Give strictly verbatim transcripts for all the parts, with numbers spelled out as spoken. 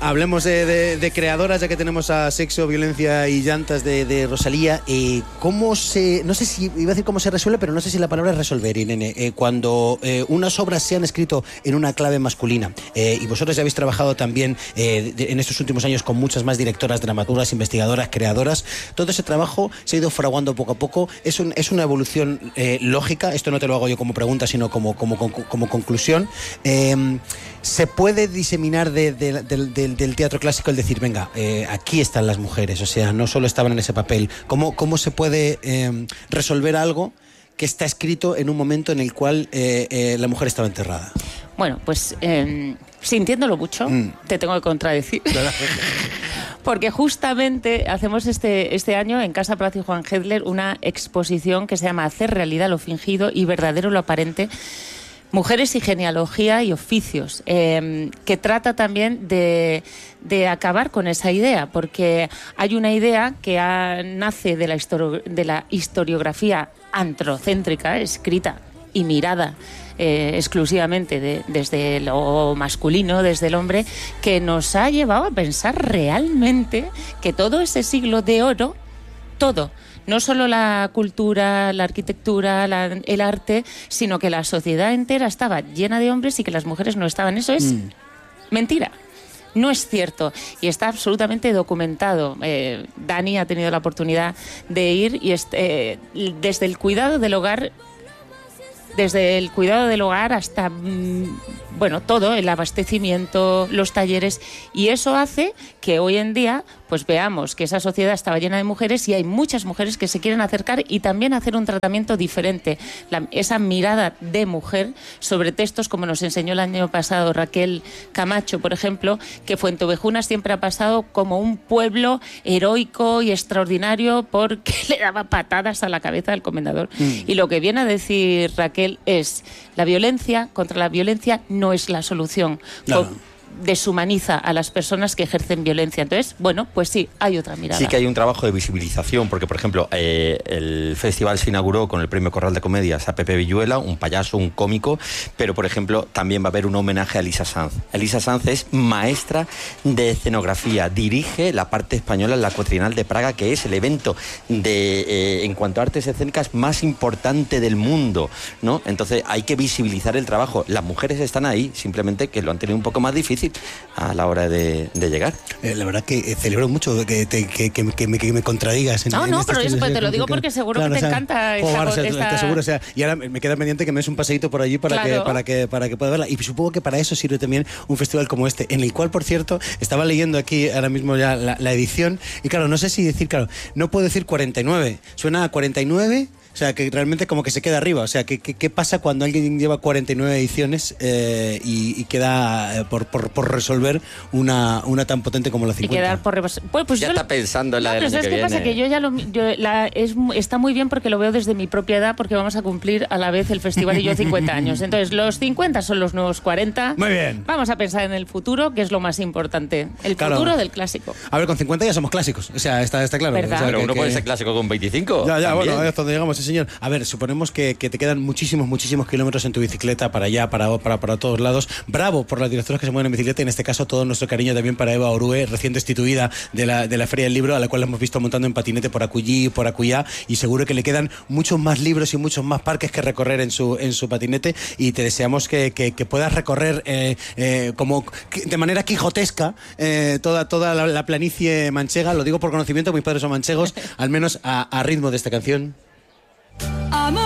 hablemos de, de, de creadoras, ya que tenemos a Sexo, Violencia y Llantas de, de Rosalía. Eh, ¿Cómo se...? No sé si... Iba a decir cómo se resuelve, pero no sé si la palabra es resolver, Irene. Eh, cuando eh, unas obras se han escrito en una clave masculina, eh, y vosotros ya habéis trabajado también eh, de, en estos últimos años con muchas más directoras, dramaturgas, investigadoras, creadoras, todo ese trabajo se ha ido fraguando poco a poco. Es, un, es una evolución eh, lógica. Esto no te lo hago yo como pregunta, sino como, como, como, como conclusión. Eh, ¿Se puede diseminar de, de, de, de, del teatro clásico el decir, venga, eh, aquí están las mujeres, o sea, no solo estaban en ese papel? ¿Cómo, cómo se puede eh, resolver algo que está escrito en un momento en el cual eh, eh, la mujer estaba enterrada? Bueno, pues eh, sintiéndolo mucho, mm. te tengo que contradecir. Porque justamente hacemos este, este año en Casa Palacio Juan Hedler una exposición que se llama Hacer realidad lo fingido y verdadero lo aparente. Mujeres y genealogía y oficios, eh, que trata también de, de acabar con esa idea, porque hay una idea que ha, nace de la, histori- de la historiografía androcéntrica, escrita y mirada eh, exclusivamente de, desde lo masculino, desde el hombre, que nos ha llevado a pensar realmente que todo ese siglo de oro, todo, no solo la cultura, la arquitectura, la, el arte, sino que la sociedad entera estaba llena de hombres y que las mujeres no estaban. Eso es mm. mentira. No es cierto y está absolutamente documentado. Eh, Dani ha tenido la oportunidad de ir y este, eh, desde el cuidado del hogar, desde el cuidado del hogar hasta, mmm, bueno, todo, el abastecimiento, los talleres, y eso hace que hoy en día pues veamos que esa sociedad estaba llena de mujeres y hay muchas mujeres que se quieren acercar y también hacer un tratamiento diferente. La, esa mirada de mujer sobre textos, como nos enseñó el año pasado Raquel Camacho, por ejemplo, que Fuenteovejuna siempre ha pasado como un pueblo heroico y extraordinario porque le daba patadas a la cabeza del comendador. Mm. Y lo que viene a decir Raquel es: la violencia contra la violencia no es la solución. No. Deshumaniza a las personas que ejercen violencia. Entonces, bueno, pues sí, hay otra mirada. Sí que hay un trabajo de visibilización, porque, por ejemplo, eh, el festival se inauguró con el premio Corral de Comedias a Pepe Villuela, un payaso, un cómico, pero, por ejemplo, también va a haber un homenaje a Elisa Sanz. Elisa Sanz es maestra de escenografía, dirige la parte española en la Cuatrienal de Praga, que es el evento de, eh, en cuanto a artes escénicas más importante del mundo, ¿no? Entonces hay que visibilizar el trabajo. Las mujeres están ahí, simplemente que lo han tenido un poco más difícil a la hora de, de llegar. Eh, la verdad que eh, celebro mucho que, te, que, que, que, me, que me contradigas. En, no, en no, estas pero eso, cosas, te lo digo porque seguro claro, que te o sea, encanta esta, jugar, o sea, esta... te seguro, o sea, y ahora me queda pendiente que me des un paseíto por allí para, claro. que, para, que, para que pueda verla. Y supongo que para eso sirve también un festival como este, en el cual, por cierto, estaba leyendo aquí ahora mismo ya la, la edición, y claro, no sé si decir, claro, no puedo decir cuarenta y nueve, suena a cuarenta y nueve. O sea, que realmente como que se queda arriba. O sea, ¿qué, qué, qué pasa cuando alguien lleva cuarenta y nueve ediciones eh, y, y queda eh, por, por, por resolver una, una tan potente como la cincuenta? Y quedar por rebos... pues, pues ya yo está lo... pensando en la no, del año que viene. Pero ¿sabes qué pasa? Que yo ya lo... Yo, la, es, está muy bien porque lo veo desde mi propia edad, porque vamos a cumplir a la vez el festival y yo cincuenta años. Entonces, los cincuenta son los nuevos cuarenta. Muy bien. Vamos a pensar en el futuro, que es lo más importante. El claro. futuro del clásico. A ver, con cincuenta ya somos clásicos. O sea, está, está claro. ¿Verdad? O sea, pero que, uno que... puede ser clásico con veinticinco. Ya, ya, también. bueno, hasta donde llegamos, sí, señor. A ver, suponemos que, que te quedan muchísimos, muchísimos kilómetros en tu bicicleta para allá, para, para, para todos lados. Bravo por las directoras que se mueven en bicicleta, y en este caso todo nuestro cariño también para Eva Orue, recién destituida de la, de la Feria del Libro, a la cual la hemos visto montando en patinete por acullí, por acullá, y seguro que le quedan muchos más libros y muchos más parques que recorrer en su, en su patinete, y te deseamos que, que, que puedas recorrer eh, eh, como de manera quijotesca eh, toda, toda la, la planicie manchega. Lo digo por conocimiento, mis padres son manchegos, al menos a, a ritmo de esta canción. Amor,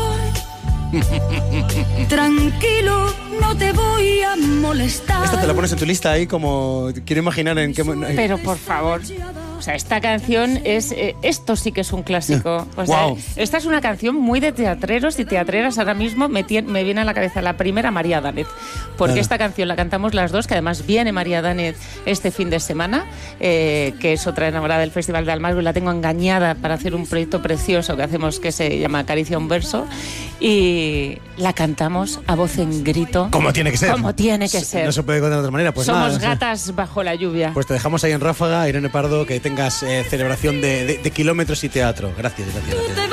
tranquilo, no te voy a molestar. Esta te la pones en tu lista ahí como... Quiero imaginar en qué... Pero por favor... O sea, esta canción es... Eh, esto sí que es un clásico. O sea, wow. Esta es una canción muy de teatreros y teatreras. Ahora mismo me, tien, me viene a la cabeza la primera, María Danez. Porque claro. esta canción la cantamos las dos, que además viene María Danez este fin de semana, eh, que es otra enamorada del Festival de Almagro, y la tengo engañada para hacer un proyecto precioso que hacemos que se llama Acaricia un verso. Y la cantamos a voz en grito. Como tiene que ser. Como tiene que ser. No se puede contar de otra manera. Pues Somos nada, gatas no sé. bajo la lluvia. Pues te dejamos ahí en ráfaga, Irene Pardo, que tengas eh, celebración de, de, de kilómetros y teatro. Gracias, gracias, gracias.